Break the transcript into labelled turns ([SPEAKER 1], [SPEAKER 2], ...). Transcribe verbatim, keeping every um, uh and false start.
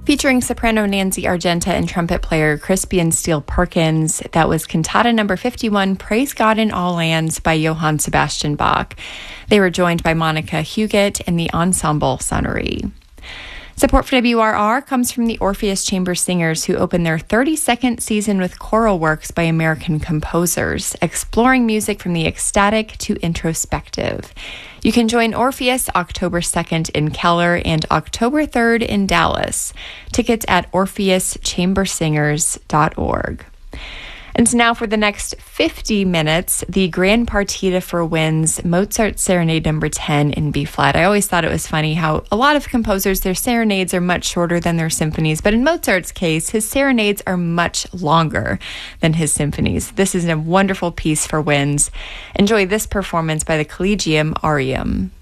[SPEAKER 1] Featuring soprano Nancy Argenta and trumpet player Crispian Steele Perkins, that was Cantata number fifty-one, Praise God in All Lands by Johann Sebastian Bach. They were joined by Monica Huguet and the Ensemble Sonnerie. Support for W R R comes from the Orpheus Chamber Singers, who opened their thirty-second season with choral works by American composers, exploring music from the ecstatic to introspective. You can join Orpheus October second in Keller and October third in Dallas. Tickets at orpheus chamber singers dot org. And now for the next fifty minutes, the Grand Partita for winds Mozart Serenade number ten in B-flat. I always thought it was funny how a lot of composers, their serenades are much shorter than their symphonies, but in Mozart's case, his serenades are much longer than his symphonies. This is a wonderful piece for winds. Enjoy this performance by the Collegium Arium.